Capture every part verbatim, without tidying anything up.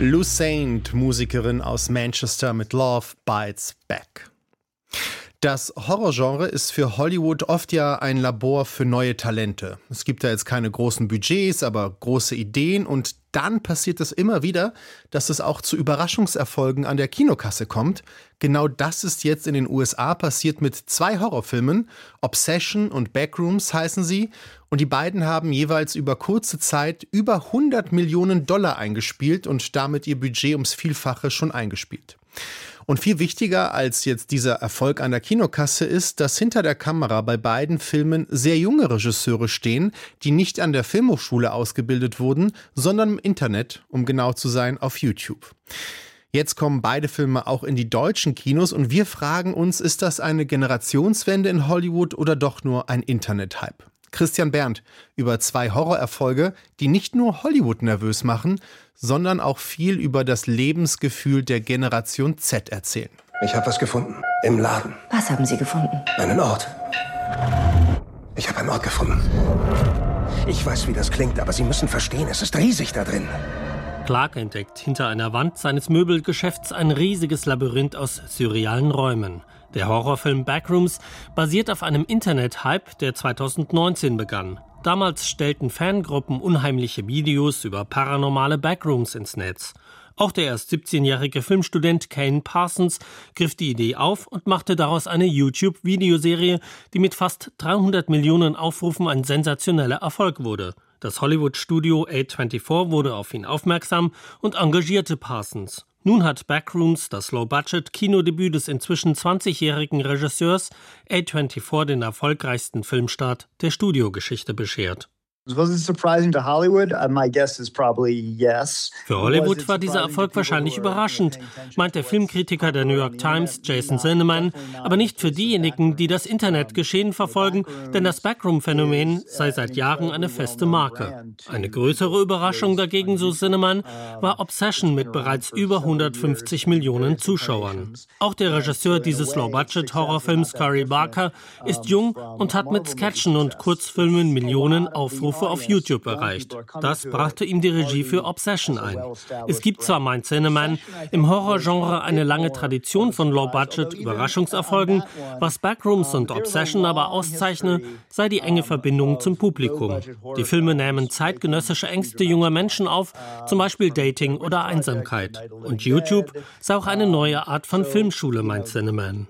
Lou Saint, Musikerin aus Manchester mit Love Bites Back. Das Horrorgenre ist für Hollywood oft ja ein Labor für neue Talente. Es gibt da jetzt keine großen Budgets, aber große Ideen und dann passiert es immer wieder, dass es auch zu Überraschungserfolgen an der Kinokasse kommt. Genau das ist jetzt in den U S A passiert mit zwei Horrorfilmen. Obsession und Backrooms heißen sie. Und die beiden haben jeweils über kurze Zeit über hundert Millionen Dollar eingespielt und damit ihr Budget ums Vielfache schon eingespielt. Und viel wichtiger als jetzt dieser Erfolg an der Kinokasse ist, dass hinter der Kamera bei beiden Filmen sehr junge Regisseure stehen, die nicht an der Filmhochschule ausgebildet wurden, sondern im Internet, um genau zu sein, auf YouTube. Jetzt kommen beide Filme auch in die deutschen Kinos und wir fragen uns, ist das eine Generationswende in Hollywood oder doch nur ein Internet-Hype? Christian Berndt über zwei Horrorerfolge, die nicht nur Hollywood nervös machen, sondern auch viel über das Lebensgefühl der Generation Z erzählen. Ich habe was gefunden. Im Laden. Was haben Sie gefunden? Einen Ort. Ich habe einen Ort gefunden. Ich weiß, wie das klingt, aber Sie müssen verstehen, es ist riesig da drin. Clark entdeckt hinter einer Wand seines Möbelgeschäfts ein riesiges Labyrinth aus surrealen Räumen. Der Horrorfilm Backrooms basiert auf einem Internet-Hype, der zweitausendneunzehn begann. Damals stellten Fangruppen unheimliche Videos über paranormale Backrooms ins Netz. Auch der erst siebzehnjährige Filmstudent Kane Parsons griff die Idee auf und machte daraus eine YouTube-Videoserie, die mit fast dreihundert Millionen Aufrufen ein sensationeller Erfolg wurde. Das Hollywood-Studio A vierundzwanzig wurde auf ihn aufmerksam und engagierte Parsons. Nun hat Backrooms, das Low-Budget-Kinodebüt des inzwischen zwanzigjährigen Regisseurs, A vierundzwanzig den erfolgreichsten Filmstart der Studiogeschichte beschert. Was it surprising to Hollywood? Uh, my guess is probably yes. Für Hollywood war dieser Erfolg wahrscheinlich überraschend, meint der Filmkritiker der New York Times, Jason Zinoman, aber nicht für diejenigen, die das Internetgeschehen verfolgen, denn das Backroom-Phänomen sei seit Jahren eine feste Marke. Eine größere Überraschung dagegen, so Zinoman, war Obsession mit bereits über hundertfünfzig Millionen Zuschauern. Auch der Regisseur dieses Low-Budget-Horrorfilms, Cory Barker, ist jung und hat mit Sketchen und Kurzfilmen Millionen Aufrufe auf YouTube erreicht. Das brachte ihm die Regie für Obsession ein. Es gibt zwar, meint Zinoman, im Horrorgenre eine lange Tradition von Low-Budget-Überraschungserfolgen, was Backrooms und Obsession aber auszeichne, sei die enge Verbindung zum Publikum. Die Filme nähmen zeitgenössische Ängste junger Menschen auf, zum Beispiel Dating oder Einsamkeit. Und YouTube sei auch eine neue Art von Filmschule, meint Zinoman.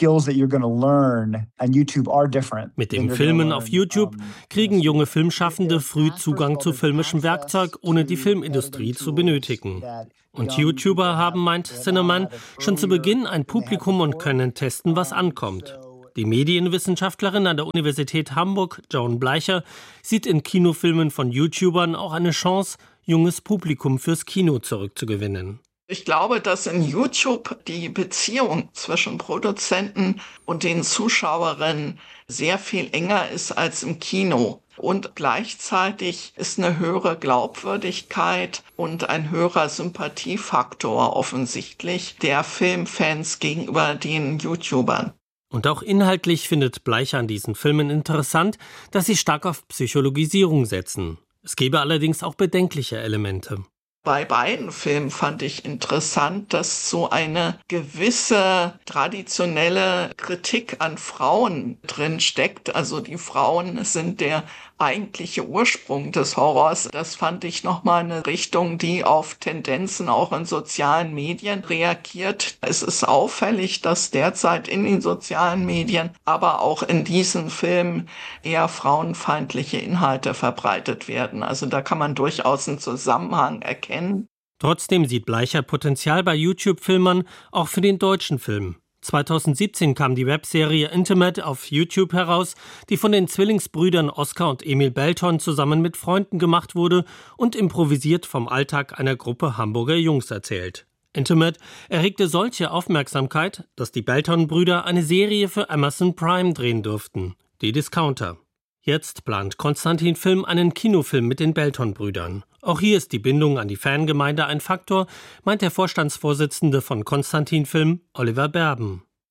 Mit dem Filmen auf YouTube kriegen junge Filmschaffende früh Zugang zu filmischem Werkzeug, ohne die Filmindustrie zu benötigen. Und YouTuber haben, meint Zinoman, schon zu Beginn ein Publikum und können testen, was ankommt. Die Medienwissenschaftlerin an der Universität Hamburg, Joan Bleicher, sieht in Kinofilmen von YouTubern auch eine Chance, junges Publikum fürs Kino zurückzugewinnen. Ich glaube, dass in YouTube die Beziehung zwischen Produzenten und den Zuschauerinnen sehr viel enger ist als im Kino. Und gleichzeitig ist eine höhere Glaubwürdigkeit und ein höherer Sympathiefaktor offensichtlich der Filmfans gegenüber den YouTubern. Und auch inhaltlich findet Bleicher an diesen Filmen interessant, dass sie stark auf Psychologisierung setzen. Es gebe allerdings auch bedenkliche Elemente. Bei beiden Filmen fand ich interessant, dass so eine gewisse traditionelle Kritik an Frauen drin steckt. Also die Frauen sind der eigentliche Ursprung des Horrors. Das fand ich nochmal eine Richtung, die auf Tendenzen auch in sozialen Medien reagiert. Es ist auffällig, dass derzeit in den sozialen Medien, aber auch in diesen Filmen eher frauenfeindliche Inhalte verbreitet werden. Also da kann man durchaus einen Zusammenhang erkennen. Trotzdem sieht Bleicher Potenzial bei YouTube-Filmern auch für den deutschen Film. zweitausendsiebzehn kam die Webserie Intimate auf YouTube heraus, die von den Zwillingsbrüdern Oskar und Emil Belton zusammen mit Freunden gemacht wurde und improvisiert vom Alltag einer Gruppe Hamburger Jungs erzählt. Intimate erregte solche Aufmerksamkeit, dass die Belton-Brüder eine Serie für Amazon Prime drehen durften, die Discounter. Jetzt plant Konstantin Film einen Kinofilm mit den Belton-Brüdern. Auch hier ist die Bindung an die Fangemeinde ein Faktor, meint der Vorstandsvorsitzende von Konstantin Film, Oliver Berben.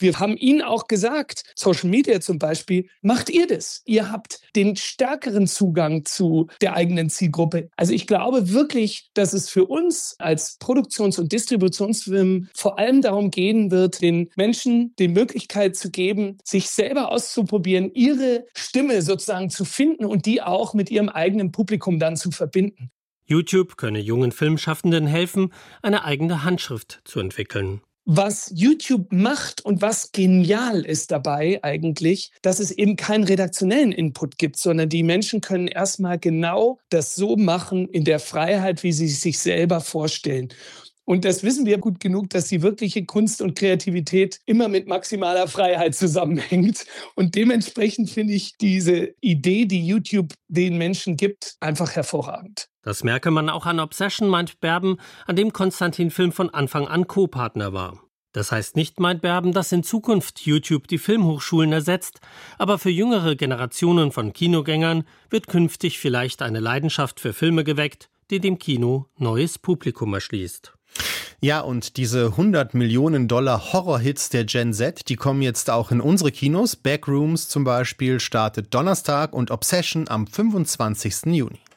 Wir haben ihnen auch gesagt, Social Media zum Beispiel, macht ihr das. Ihr habt den stärkeren Zugang zu der eigenen Zielgruppe. Also ich glaube wirklich, dass es für uns als Produktions- und Distributionsfirmen vor allem darum gehen wird, den Menschen die Möglichkeit zu geben, sich selber auszuprobieren, ihre Stimme sozusagen zu finden und die auch mit ihrem eigenen Publikum dann zu verbinden. YouTube könne jungen Filmschaffenden helfen, eine eigene Handschrift zu entwickeln. Was YouTube macht und was genial ist dabei eigentlich, dass es eben keinen redaktionellen Input gibt, sondern die Menschen können erstmal genau das so machen in der Freiheit, wie sie sich selber vorstellen. Und das wissen wir gut genug, dass die wirkliche Kunst und Kreativität immer mit maximaler Freiheit zusammenhängt. Und dementsprechend finde ich diese Idee, die YouTube den Menschen gibt, einfach hervorragend. Das merke man auch an Obsession, meint Berben, an dem Konstantin Film von Anfang an Co-Partner war. Das heißt nicht, meint Berben, dass in Zukunft YouTube die Filmhochschulen ersetzt, aber für jüngere Generationen von Kinogängern wird künftig vielleicht eine Leidenschaft für Filme geweckt, die dem Kino neues Publikum erschließt. Ja, und diese hundert Millionen Dollar Horrorhits der Gen Z, die kommen jetzt auch in unsere Kinos. Backrooms zum Beispiel startet Donnerstag und Obsession am fünfundzwanzigsten Juni.